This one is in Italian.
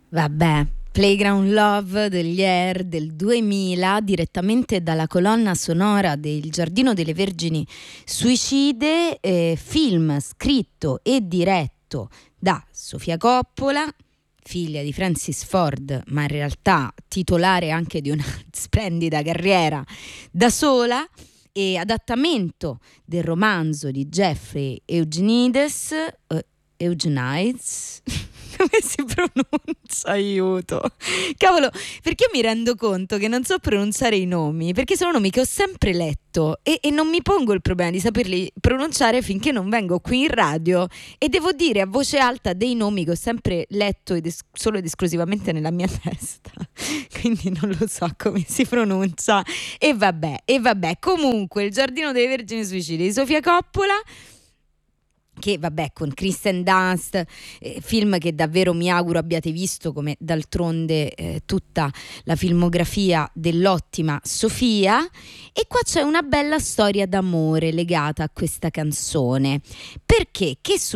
Vabbè, Playground Love degli Air del 2000, direttamente dalla colonna sonora del Giardino delle Vergini Suicide, film scritto e diretto da Sofia Coppola, figlia di Francis Ford, ma in realtà titolare anche di una splendida carriera da sola, e adattamento del romanzo di Jeffrey Eugenides, Eugenides, come si pronuncia? Aiuto. Cavolo, perché io mi rendo conto che non so pronunciare i nomi, perché sono nomi che ho sempre letto e non mi pongo il problema di saperli pronunciare finché non vengo qui in radio e devo dire a voce alta dei nomi che ho sempre letto solo ed esclusivamente nella mia testa. Quindi non lo so come si pronuncia. E vabbè. Comunque, Il Giardino delle Vergini Suicide di Sofia Coppola, che vabbè, con Kristen Dunst, film che davvero mi auguro abbiate visto, come d'altronde tutta la filmografia dell'ottima Sofia. E qua c'è una bella storia d'amore legata a questa canzone, perché che